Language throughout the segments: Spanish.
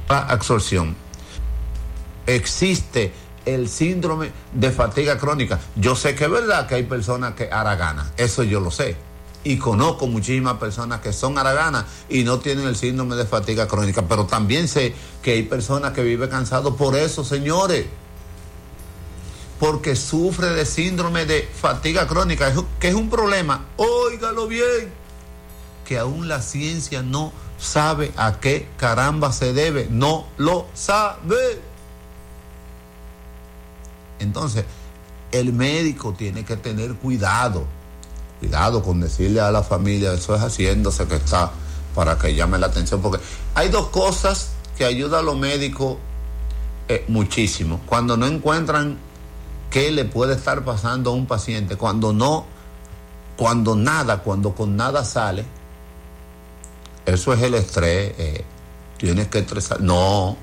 absorción. Existe el síndrome de fatiga crónica. Yo sé que es verdad que hay personas que haraganas, eso yo lo sé. Y conozco muchísimas personas que son haraganas y no tienen el síndrome de fatiga crónica. Pero también sé que hay personas que viven cansados por eso, señores. Porque sufre de síndrome de fatiga crónica, que es un problema, óigalo bien, que aún la ciencia no sabe a qué caramba se debe, no lo sabe. Entonces, el médico tiene que tener cuidado con decirle a la familia, eso es haciéndose que está, para que llame la atención, porque hay dos cosas que ayudan a los médicos muchísimo. Cuando no encuentran qué le puede estar pasando a un paciente, cuando con nada sale, eso es el estrés. Tienes que estresar. No.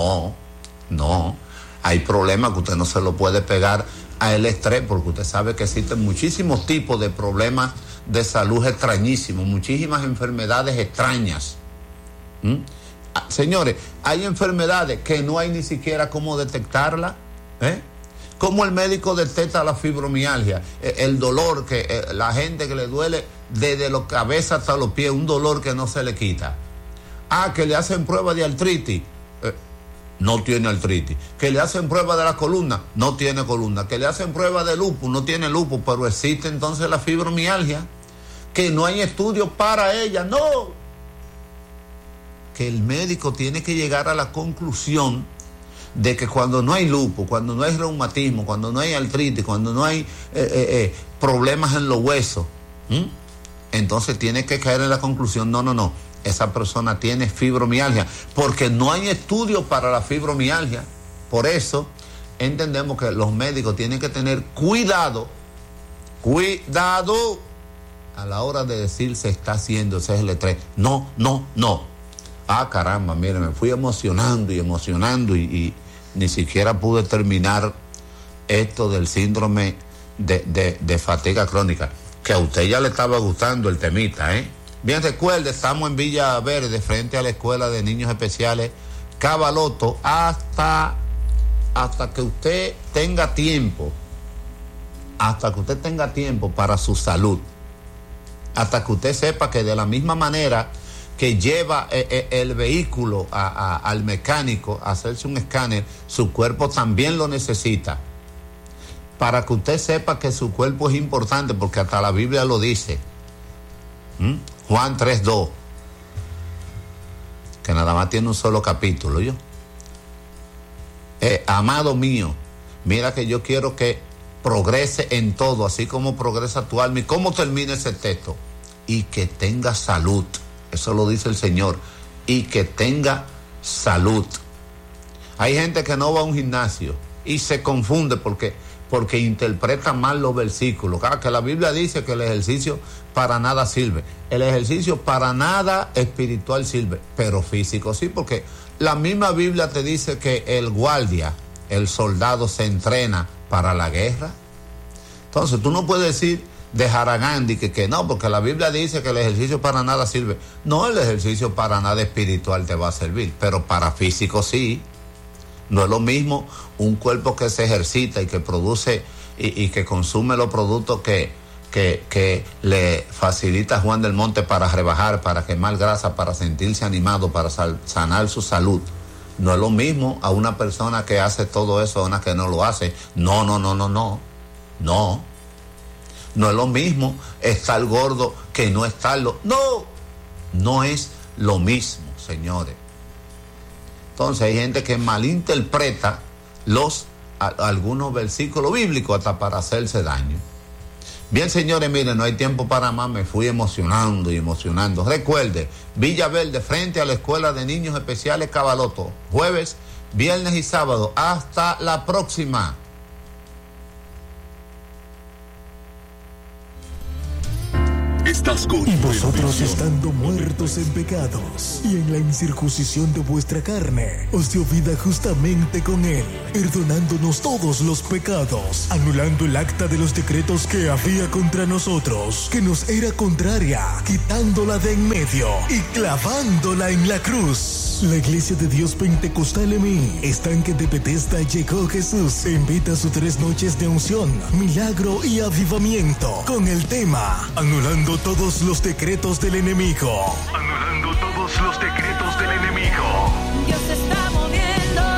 Hay problemas que usted no se lo puede pegar al estrés, porque usted sabe que existen muchísimos tipos de problemas de salud extrañísimos, muchísimas enfermedades extrañas. Señores, hay enfermedades que no hay ni siquiera cómo detectarla. ¿Cómo el médico detecta la fibromialgia? El dolor que la gente que le duele desde la cabeza hasta los pies, un dolor que no se le quita. Que le hacen prueba de artritis. No tiene artritis. Que le hacen prueba de la columna, no tiene columna. Que le hacen prueba de lupus, no tiene lupus, pero existe entonces la fibromialgia, que no hay estudios para ella, no. Que el médico tiene que llegar a la conclusión de que cuando no hay lupus, cuando no hay reumatismo, cuando no hay artritis, cuando no hay problemas en los huesos, entonces tiene que caer en la conclusión, no, esa persona tiene fibromialgia, porque no hay estudios para la fibromialgia. Por eso entendemos que los médicos tienen que tener cuidado a la hora de decir se está haciendo, ese es el estrés. No. Caramba, mire, me fui emocionando y ni siquiera pude terminar esto del síndrome de fatiga crónica, que a usted ya le estaba gustando el temita, Bien, recuerde, estamos en Villa Verde, frente a la Escuela de Niños Especiales Cabaloto, hasta que usted tenga tiempo, para su salud, hasta que usted sepa que de la misma manera que lleva el vehículo al mecánico a hacerse un escáner, su cuerpo también lo necesita, para que usted sepa que su cuerpo es importante, porque hasta la Biblia lo dice. Juan 3:2, que nada más tiene un solo capítulo. Amado mío, mira que yo quiero que progrese en todo, así como progresa tu alma. ¿Y cómo termina ese texto? Y que tenga salud. Eso lo dice el Señor. Y que tenga salud. Hay gente que no va a un gimnasio y se confunde porque interpreta mal los versículos. Que la Biblia dice que el ejercicio para nada sirve. El ejercicio para nada espiritual sirve, pero físico sí, porque la misma Biblia te dice que el guardia, el soldado, se entrena para la guerra. Entonces tú no puedes decir de Haragandi que no, porque la Biblia dice que el ejercicio para nada sirve. No, el ejercicio para nada espiritual te va a servir, pero para físico sí. No es lo mismo un cuerpo que se ejercita y que produce y que consume los productos que le facilita Juan del Monte para rebajar, para quemar grasa, para sentirse animado, para sanar su salud. No es lo mismo a una persona que hace todo eso a una que no lo hace. No. No es lo mismo estar gordo que no estarlo. No es lo mismo, señores. Entonces hay gente que malinterpreta algunos versículos bíblicos hasta para hacerse daño. Bien, señores, miren, no hay tiempo para más, me fui emocionando. Recuerde, Villa Verde, frente a la Escuela de Niños Especiales Cabaloto, jueves, viernes y sábado. Hasta la próxima. Y vosotros, estando muertos en pecados y en la incircuncisión de vuestra carne, os dio vida justamente con él, perdonándonos todos los pecados, anulando el acta de los decretos que había contra nosotros, que nos era contraria, quitándola de en medio y clavándola en la cruz. pecados. La Iglesia de Dios Pentecostal MI, Estanque de Bethesda, llegó Jesús. Invita a sus 3 noches de unción, milagro y avivamiento con el tema Anulando todos los decretos del enemigo. Anulando todos los decretos del enemigo. Dios se está moviendo.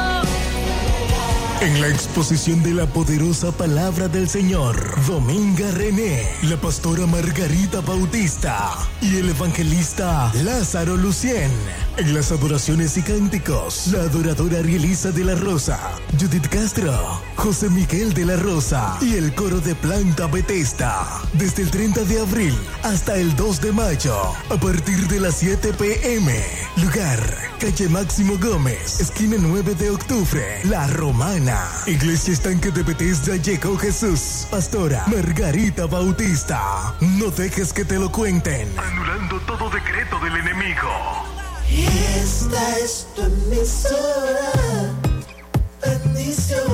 En la exposición de la poderosa palabra del Señor, Dominga René, la pastora Margarita Bautista y el evangelista Lázaro Lucien. En las adoraciones y cánticos, la adoradora Arielisa de la Rosa, Judith Castro, José Miguel de la Rosa y el coro de Planta Bethesda. Desde el 30 de abril hasta el 2 de mayo, a partir de las 7 p.m. Lugar, calle Máximo Gómez, esquina 9 de octubre, La Romana. Iglesia Estanque de Bethesda, llegó Jesús. Pastora Margarita Bautista. No dejes que te lo cuenten. Anulando todo decreto del enemigo. Esta es tu emisora. Bendición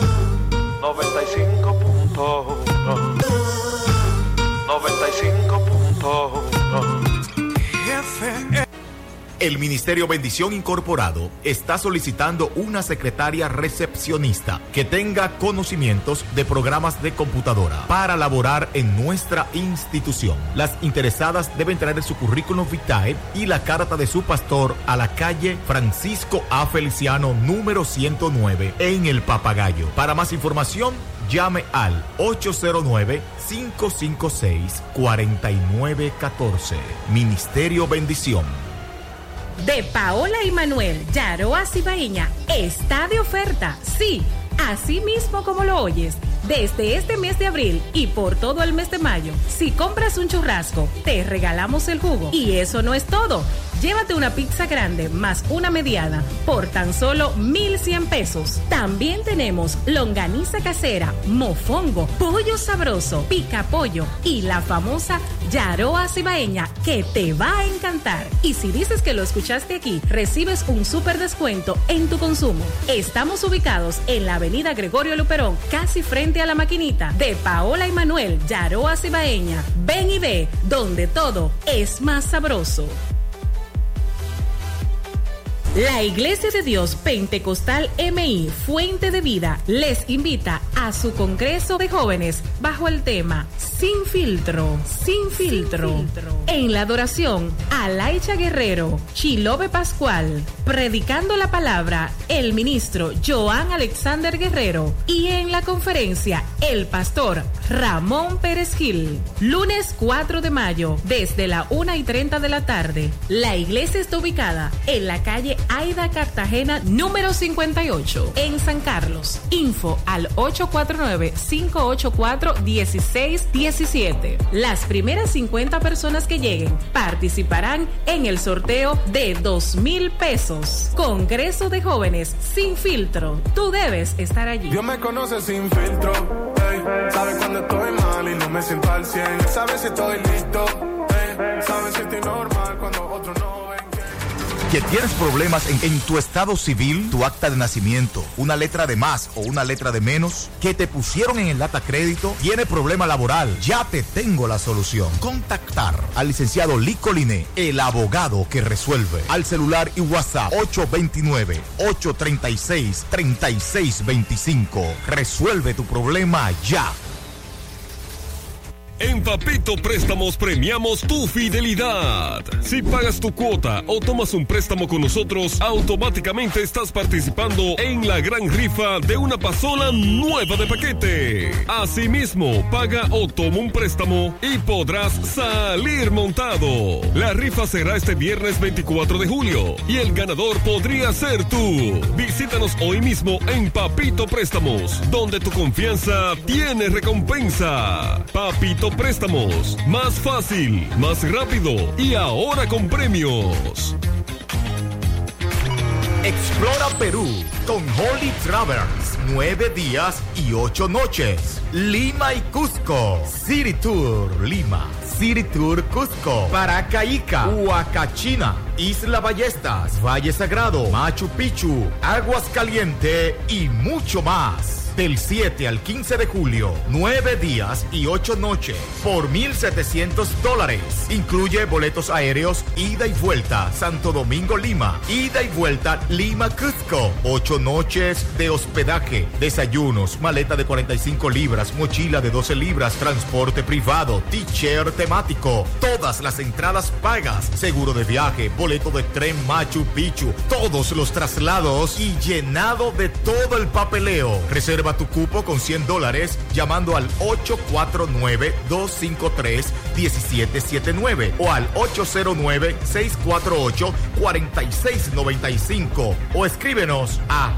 95.1 95.1 El Ministerio Bendición Incorporado está solicitando una secretaria recepcionista que tenga conocimientos de programas de computadora para laborar en nuestra institución. Las interesadas deben traer su currículum vitae y la carta de su pastor a la calle Francisco A. Feliciano, número 109, en El Papagayo. Para más información, llame al 809-556-4914. Ministerio Bendición. De Paola y Manuel, Yaroa Cibaeña, está de oferta. Sí, así mismo como lo oyes. Desde este mes de abril y por todo el mes de mayo, si compras un churrasco, te regalamos el jugo. Y eso no es todo. Llévate una pizza grande más una mediana por tan solo 1,100 pesos. También tenemos longaniza casera, mofongo, pollo sabroso, pica pollo y la famosa Yaroa Cibaeña, que te va a encantar. Y si dices que lo escuchaste aquí, recibes un súper descuento en tu consumo. Estamos ubicados en la avenida Gregorio Luperón, casi frente a la maquinita. De Paola y Manuel, Yaroa Cibaeña. Ven y ve, donde todo es más sabroso. La Iglesia de Dios Pentecostal MI Fuente de Vida les invita a su Congreso de Jóvenes bajo el tema Sin Filtro, Sin Filtro. En la adoración, Alaicha Guerrero, Chilobe Pascual, predicando la palabra, el ministro Joan Alexander Guerrero, y en la conferencia, el pastor Ramón Pérez Gil. Lunes 4 de mayo, desde la 1:30 de la tarde. La iglesia está ubicada en la calle Aida Cartagena, número 58, en San Carlos. Info al 849-584-1617. Las primeras 50 personas que lleguen participarán en el sorteo de 2,000 pesos. Congreso de Jóvenes Sin Filtro. Tú debes estar allí. Dios me conoce sin filtro, hey. Sabe cuando estoy mal y no me siento al 100. Sabe si estoy listo, hey. Sabe si estoy normal cuando otros no ven. ¿Que tienes problemas en tu estado civil, tu acta de nacimiento, una letra de más o una letra de menos? ¿Que te pusieron en el data crédito? ¿Tiene problema laboral? Ya te tengo la solución. Contactar al licenciado Lico Liné, el abogado que resuelve. Al celular y WhatsApp 829-836-3625. Resuelve tu problema ya. En Papito Préstamos premiamos tu fidelidad. Si pagas tu cuota o tomas un préstamo con nosotros, automáticamente estás participando en la gran rifa de una pasola nueva de paquete. Asimismo, paga o toma un préstamo y podrás salir montado. La rifa será este viernes 24 de julio y el ganador podría ser tú. Visítanos hoy mismo en Papito Préstamos, donde tu confianza tiene recompensa. Papito Préstamos, más fácil, más rápido y ahora con premios. Explora Perú con Holy Travels, 9 días y 8 noches. Lima y Cusco, City Tour Lima, City Tour Cusco, Paracaica, Huacachina, Isla Ballestas, Valle Sagrado, Machu Picchu, Aguascaliente y mucho más. del 7 al 15 de julio, 9 días y 8 noches, por $1,700. Incluye boletos aéreos, ida y vuelta, Santo Domingo, Lima, ida y vuelta, Lima, Cusco, 8 noches de hospedaje, desayunos, maleta de 45 libras, mochila de 12 libras, transporte privado, t-shirt temático, todas las entradas pagas, seguro de viaje, boleto de tren Machu Picchu, todos los traslados y llenado de todo el papeleo. Reserva tu cupo con $100 llamando al 849-253-1779 o al 809-648-4695 o escríbenos a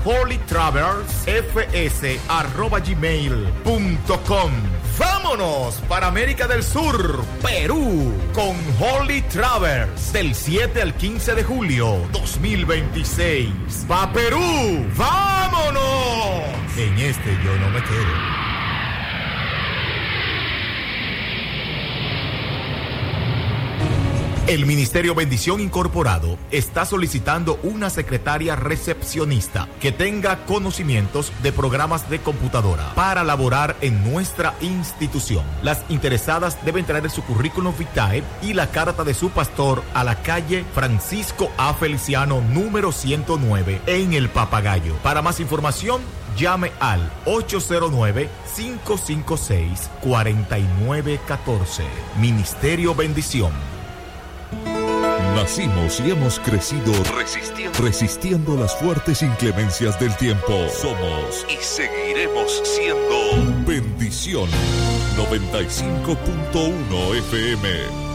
holytraversfs@gmail.com. ¡Vámonos para América del Sur, Perú, con Holy Travers, del 7 al 15 de julio 2026. ¡Va Perú! ¡Vámonos! En este yo no me quedo. El Ministerio Bendición Incorporado está solicitando una secretaria recepcionista que tenga conocimientos de programas de computadora para laborar en nuestra institución. Las interesadas deben traer su currículum vitae y la carta de su pastor a la calle Francisco A. Feliciano, número 109, en El Papagayo. Para más información, llame al 809-556-4914. Ministerio Bendición. Nacimos y hemos crecido resistiendo las fuertes inclemencias del tiempo. Somos y seguiremos siendo Bendición 95.1 FM.